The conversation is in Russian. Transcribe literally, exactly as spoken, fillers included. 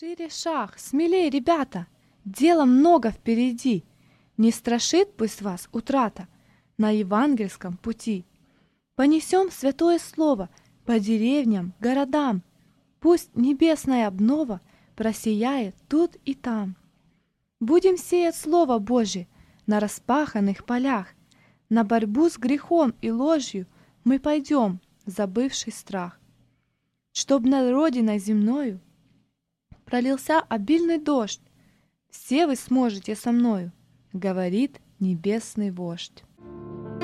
Шире шаг, смелее, ребята, дела много впереди. Не страшит пусть вас утрата на евангельском пути. Понесем святое слово по деревням, городам. Пусть небесная обнова просияет тут и там. Будем сеять Слово Божие на распаханных полях. На борьбу с грехом и ложью мы пойдем, забывший страх. Чтоб над родиной земною пролился обильный дождь, все вы сможете со мною, говорит небесный вождь.